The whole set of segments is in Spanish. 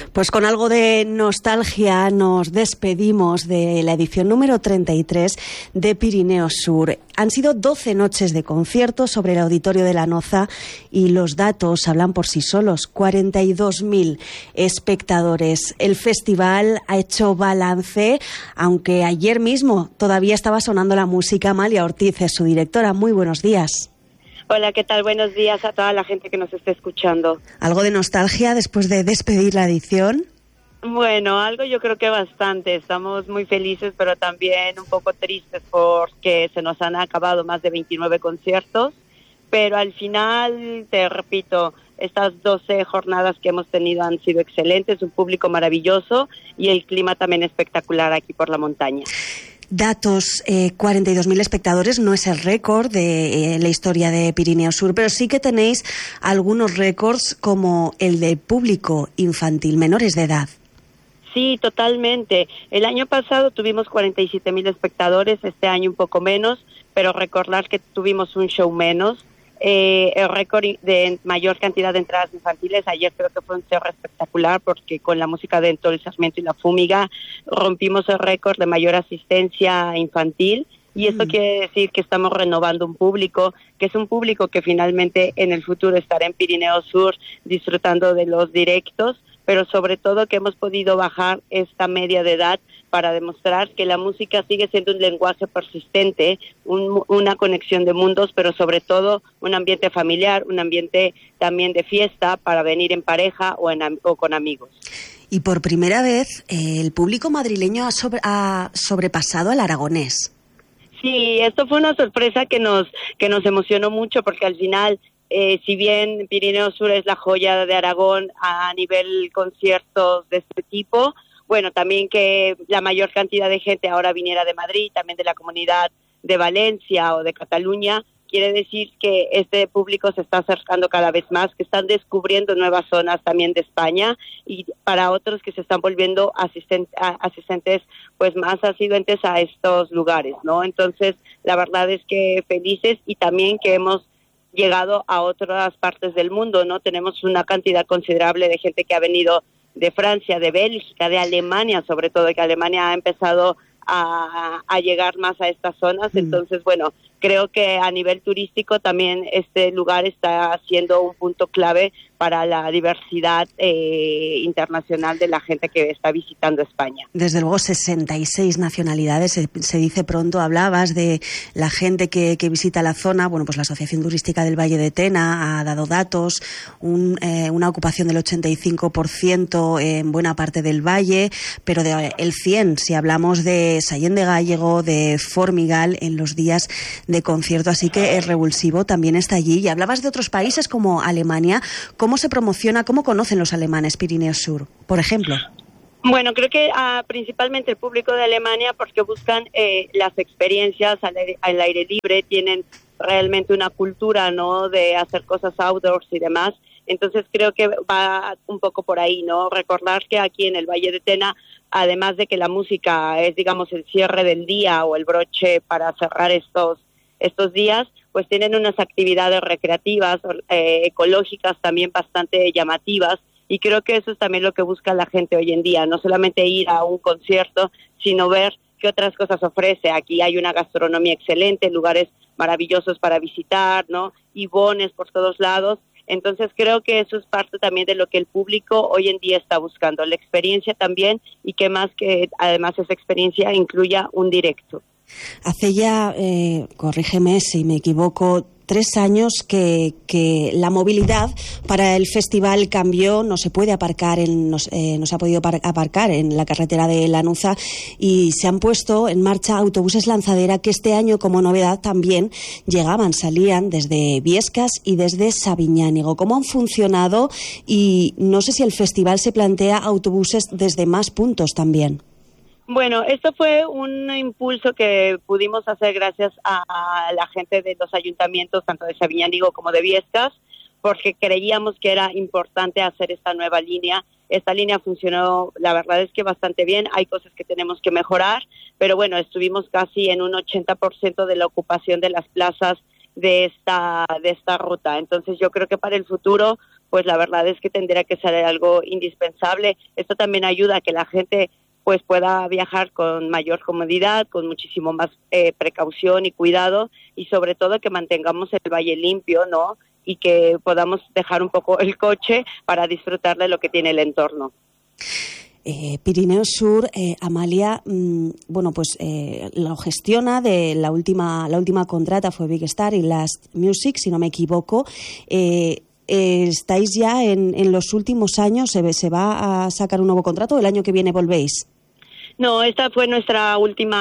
Pues con algo de nostalgia nos despedimos de la edición número 33 de Pirineo Sur. Han sido 12 noches de conciertos sobre el Auditorio de la Noza y los datos hablan por sí solos. 42.000 espectadores. El festival ha hecho balance, aunque ayer mismo todavía estaba sonando la música. Amalia Ortiz es su directora. Muy buenos días. Hola, ¿qué tal? Buenos días a toda la gente que nos esté escuchando. ¿Algo de nostalgia después de despedir la edición? Bueno, algo yo creo que bastante. Estamos muy felices, pero también un poco tristes porque se nos han acabado más de 29 conciertos. Pero al final, te repito, estas 12 jornadas que hemos tenido han sido excelentes, un público maravilloso y el clima también espectacular aquí por la montaña. Datos, 42.000 espectadores no es el récord de la historia de Pirineo Sur, pero sí que tenéis algunos récords como el de público infantil, menores de edad. Sí, totalmente. El año pasado tuvimos 47.000 espectadores, este año un poco menos, pero recordar que tuvimos un show menos. El récord de mayor cantidad de entradas infantiles, ayer creo que fue un cierre espectacular porque con la música de Todo el Sarmiento y la Fúmiga rompimos el récord de mayor asistencia infantil y esto quiere decir que estamos renovando un público, que es un público que finalmente en el futuro estará en Pirineo Sur disfrutando de los directos, pero sobre todo que hemos podido bajar esta media de edad para demostrar que la música sigue siendo un lenguaje persistente, una conexión de mundos, pero sobre todo un ambiente familiar, un ambiente también de fiesta para venir en pareja o con amigos. Y por primera vez el público madrileño ha sobrepasado al aragonés. Sí, esto fue una sorpresa que nos emocionó mucho porque al final, si bien Pirineo Sur es la joya de Aragón a nivel conciertos de este tipo, bueno, también que la mayor cantidad de gente ahora viniera de Madrid, también de la comunidad de Valencia o de Cataluña, quiere decir que este público se está acercando cada vez más, que están descubriendo nuevas zonas también de España y para otros que se están volviendo asistentes pues más asidentes a estos lugares, ¿no? Entonces, la verdad es que felices y también que hemos llegado a otras partes del mundo, ¿no? Tenemos una cantidad considerable de gente que ha venido de Francia, de Bélgica, de Alemania, sobre todo, que Alemania ha empezado a llegar más a estas zonas. Entonces, bueno, creo que a nivel turístico también este lugar está siendo un punto clave para la diversidad internacional de la gente que está visitando España. Desde luego, 66 nacionalidades, se dice pronto. Hablabas de la gente que visita la zona. Bueno, pues la Asociación Turística del Valle de Tena ha dado datos, una ocupación del 85% en buena parte del valle, pero del 100% si hablamos de Sallén de Gállego, de Formigal, en los días de concierto. Así que el revulsivo también está allí. Y hablabas de otros países como Alemania. ¿Cómo se promociona, cómo conocen los alemanes Pirineo Sur, por ejemplo? Bueno, creo que principalmente el público de Alemania porque buscan las experiencias al aire libre, tienen realmente una cultura, ¿no?, de hacer cosas outdoors y demás. Entonces creo que va un poco por ahí, ¿no? Recordar que aquí en el Valle de Tena, además de que la música es, digamos, el cierre del día o el broche para cerrar estos días, pues tienen unas actividades recreativas, ecológicas también bastante llamativas, y creo que eso es también lo que busca la gente hoy en día, no solamente ir a un concierto, sino ver qué otras cosas ofrece. Aquí hay una gastronomía excelente, lugares maravillosos para visitar, ¿no?, y bones por todos lados. Entonces creo que eso es parte también de lo que el público hoy en día está buscando, la experiencia también, y que más que además esa experiencia incluya un directo. Hace ya, corrígeme si me equivoco, 3 años que la movilidad para el festival cambió. No se puede aparcar, no se ha podido aparcar en la carretera de Lanuza, y se han puesto en marcha autobuses lanzadera que este año, como novedad, también salían desde Biescas y desde Sabiñánigo. ¿Cómo han funcionado? Y no sé si el festival se plantea autobuses desde más puntos también. Bueno, esto fue un impulso que pudimos hacer gracias a la gente de los ayuntamientos, tanto de Sabiñánigo como de Biescas, porque creíamos que era importante hacer esta nueva línea. Esta línea funcionó, la verdad es que bastante bien, hay cosas que tenemos que mejorar, pero bueno, estuvimos casi en un 80% de la ocupación de las plazas de esta ruta. Entonces yo creo que para el futuro pues la verdad es que tendría que ser algo indispensable. Esto también ayuda a que la gente pues pueda viajar con mayor comodidad, con muchísimo más precaución y cuidado, y sobre todo que mantengamos el valle limpio, ¿no? Y que podamos dejar un poco el coche para disfrutar de lo que tiene el entorno. Pirineo Sur, Amalia, bueno, pues lo gestiona de la última contrata fue Big Star y Last Music, si no me equivoco. ¿Estáis ya en los últimos años? ¿Se va a sacar un nuevo contrato o el año que viene volvéis? No, esta fue nuestro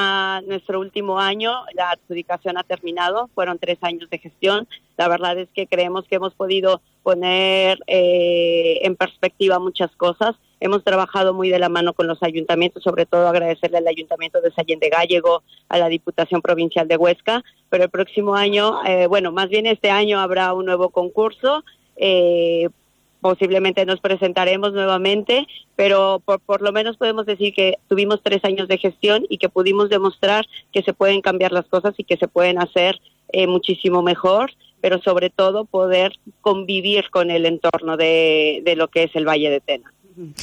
último año. La adjudicación ha terminado. Fueron 3 años de gestión. La verdad es que creemos que hemos podido poner en perspectiva muchas cosas. Hemos trabajado muy de la mano con los ayuntamientos, sobre todo agradecerle al Ayuntamiento de Sallén de Gállego, a la Diputación Provincial de Huesca, pero el próximo año, más bien este año habrá un nuevo concurso. Posiblemente nos presentaremos nuevamente, pero por lo menos podemos decir que tuvimos 3 años de gestión y que pudimos demostrar que se pueden cambiar las cosas y que se pueden hacer muchísimo mejor, pero sobre todo poder convivir con el entorno de lo que es el Valle de Tena.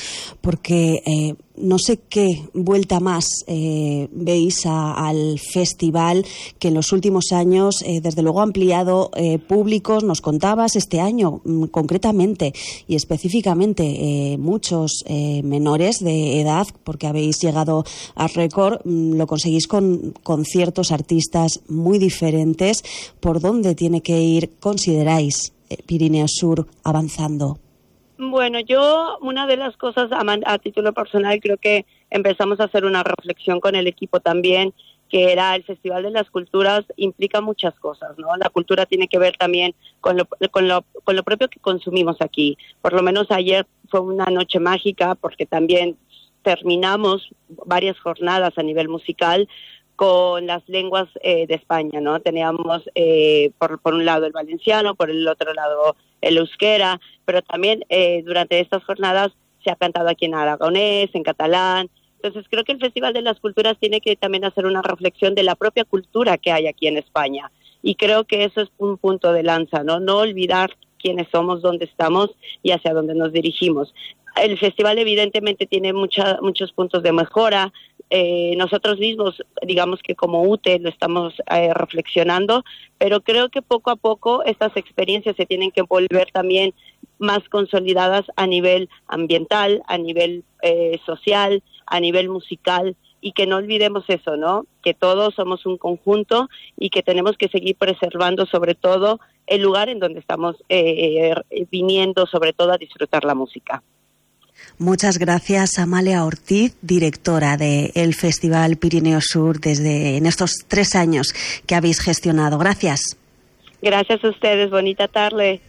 Porque no sé qué vuelta más veis al festival, que en los últimos años desde luego ha ampliado públicos. Nos contabas este año concretamente y específicamente muchos menores de edad, porque habéis llegado al récord. Lo conseguís con ciertos artistas muy diferentes. ¿Por dónde tiene que ir, consideráis, Pirineo Sur avanzando? Bueno, yo una de las cosas a título personal creo que empezamos a hacer una reflexión con el equipo también, que era el Festival de las Culturas implica muchas cosas, ¿no? La cultura tiene que ver también con lo propio que consumimos aquí. Por lo menos ayer fue una noche mágica porque también terminamos varias jornadas a nivel musical con las lenguas de España, ¿no? Teníamos por un lado el valenciano, por el otro lado el euskera, pero también durante estas jornadas se ha cantado aquí en aragonés, en catalán. Entonces creo que el Festival de las Culturas tiene que también hacer una reflexión de la propia cultura que hay aquí en España, y creo que eso es un punto de lanza, ¿no? No olvidar quiénes somos, dónde estamos y hacia dónde nos dirigimos. El festival evidentemente tiene muchos puntos de mejora. Nosotros mismos, digamos que como UTE lo estamos reflexionando, pero creo que poco a poco estas experiencias se tienen que volver también más consolidadas a nivel ambiental, a nivel social, a nivel musical, y que no olvidemos eso, ¿no? Que todos somos un conjunto y que tenemos que seguir preservando sobre todo el lugar en donde estamos viniendo, sobre todo a disfrutar la música. Muchas gracias, Amalia Ortiz, directora del Festival Pirineo Sur en estos 3 años que habéis gestionado. Gracias. Gracias a ustedes, bonita tarde.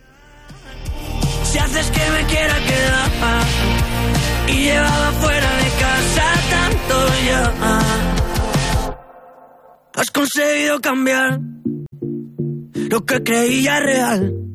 Si haces que me quiera quedar y llevaba fuera de casa tanto ya, has conseguido cambiar lo que creía real.